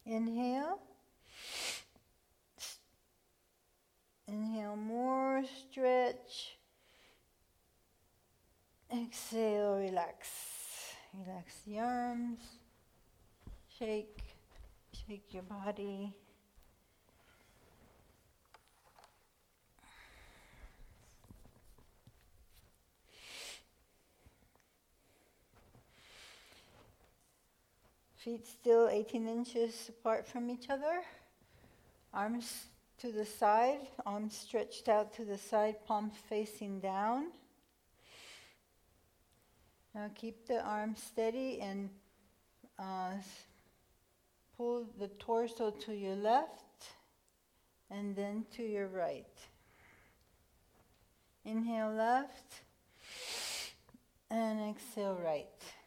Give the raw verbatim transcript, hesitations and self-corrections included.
Inhale. Inhale more, stretch. Exhale, relax. Relax the arms. Shake. Shake your body. Feet still eighteen inches apart from each other. Arms to the side, arms stretched out to the side, palms facing down. Now keep the arms steady and uh, pull the torso to your left and then to your right. Inhale left and exhale right.